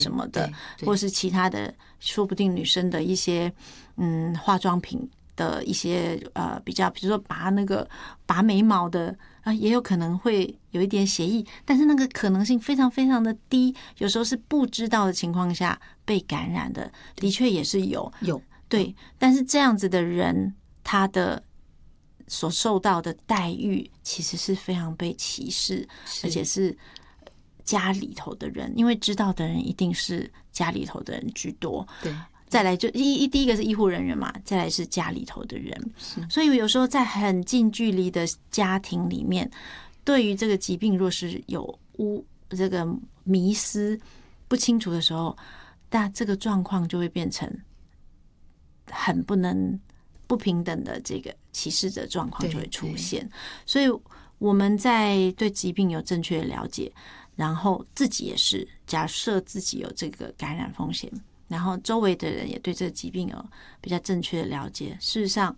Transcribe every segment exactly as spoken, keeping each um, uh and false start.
什么的，或是其他的，说不定女生的一些嗯化妆品的一些呃比较，比如说拔那个拔眉毛的啊、呃，也有可能会有一点血液，但是那个可能性非常非常的低，有时候是不知道的情况下被感染的，的确也是有有对，但是这样子的人，他的所受到的待遇其实是非常被歧视，而且是家里头的人，因为知道的人一定是家里头的人居多。 对， 再来就一第一个是医护人员嘛，再来是家里头的人。所以有时候在很近距离的家庭里面，对于这个疾病若是有污这个迷思不清楚的时候，那这个状况就会变成很不能不平等的这个歧视的状况就会出现。所以我们在对疾病有正确的了解，然后自己也是假设自己有这个感染风险，然后周围的人也对这个疾病有比较正确的了解，事实上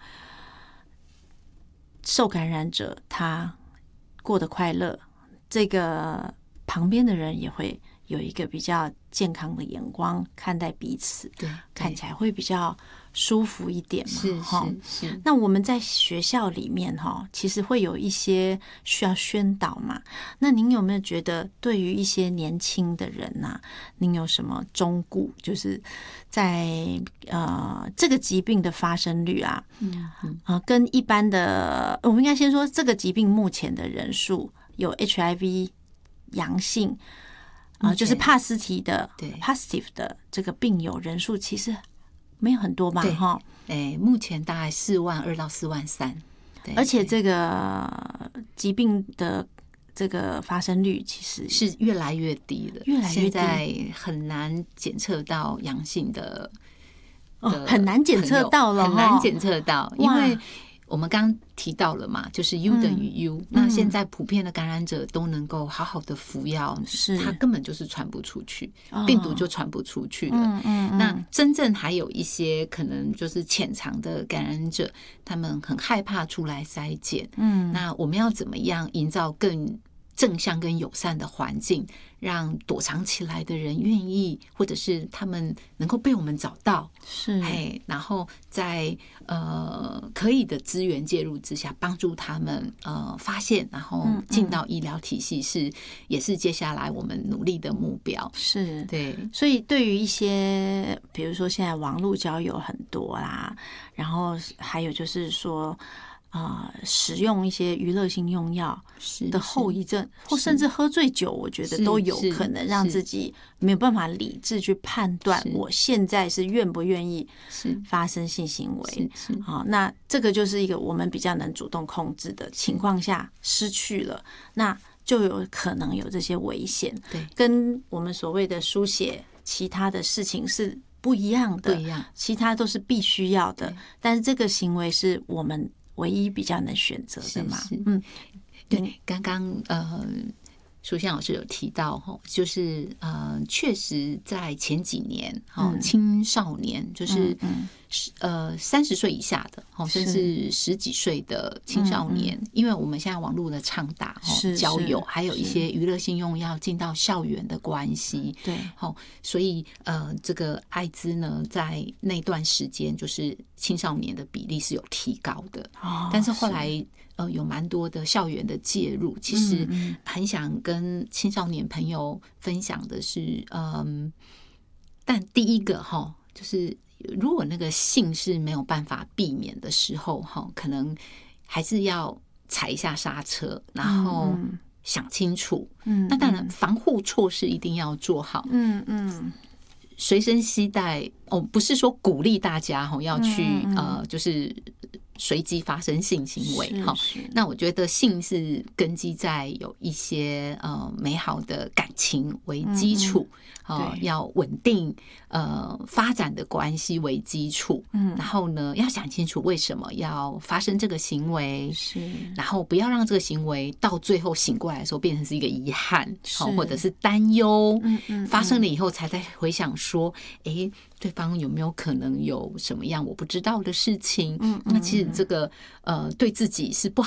受感染者他过得快乐，这个旁边的人也会有一个比较健康的眼光看待彼此， 对， 看起来会比较舒服一点嘛。 是是是。 那我们在学校里面哈，其实会有一些需要宣导嘛。那您有没有觉得，对于一些年轻的人呐、啊，您有什么忠告？就是在呃这个疾病的发生率啊，嗯嗯、呃，跟一般的，我们应该先说这个疾病目前的人数有 H I V 阳性。啊、呃，就是帕斯提的 positive 的这个病友人数其实没有很多吧？哈， 哎，目前大概四万二到四万三， 而且这个疾病的这个发生率其实是越来越低了， 越来越低， 现在很难检测到阳性的， 哦，很难检测到了， 很难检测到，因为我们刚刚提到了嘛，就是 U 等于 U、嗯、那现在普遍的感染者都能够好好的服药，是它根本就是传不出去，哦、病毒就传不出去了。嗯嗯嗯，那真正还有一些可能就是潜藏的感染者，他们很害怕出来筛检。嗯，那我们要怎么样营造更正向跟友善的环境，让躲藏起来的人愿意，或者是他们能够被我们找到， 是， 嘿，然后在呃可以的资源介入之下，帮助他们呃发现，然后进到医疗体系是，是、嗯嗯、也是接下来我们努力的目标。 是， 对， 所以对于一些，比如说现在网络交友很多啦，然后还有就是说。啊、呃，使用一些娱乐性用药的后遗症，或甚至喝醉酒，我觉得都有可能让自己没有办法理智去判断，我现在是愿不愿意发生性行为。好、哦，那这个就是一个我们比较能主动控制的情况下失去了，那就有可能有这些危险。 对， 跟我们所谓的书写其他的事情是不一样的， 不一样， 其他都是必须要的，但是这个行为是我们唯一比较能选择的嘛。 是是嗯，对，刚刚呃，淑仙老师有提到哈，就是呃，确实在前几年哈、嗯，青少年就是嗯呃三十岁以下的哈，甚至十几岁的青少年，嗯嗯，因为我们现在网络的畅打哈，交友还有一些娱乐性用药进到校园的关系， 对， 好，所以呃，这个艾滋呢，在那段时间就是青少年的比例是有提高的，哦、但是后来。呃，有蛮多的校园的介入，其实很想跟青少年朋友分享的是，嗯，但第一个哈，就是如果那个性是没有办法避免的时候，哈，可能还是要踩一下刹车，然后想清楚。嗯，那当然防护措施一定要做好。嗯嗯。随身携带哦，不是说鼓励大家哈要去嗯嗯呃，就是随机发生性行为哈。那我觉得性是根基在有一些呃美好的感情为基础，嗯嗯呃、要稳定呃发展的关系为基础。嗯，然后呢，要想清楚为什么要发生这个行为，是，然后不要让这个行为到最后醒过来的时候变成是一个遗憾，好，或者是担忧。嗯嗯，发生了以后才在回想说，哎，对方有没有可能有什么样我不知道的事情？嗯，那其实这个呃对自己是不好，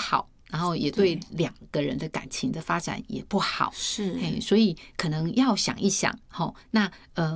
然后也对两个人的感情的发展也不好， 是， 所以可能要想一想，那呃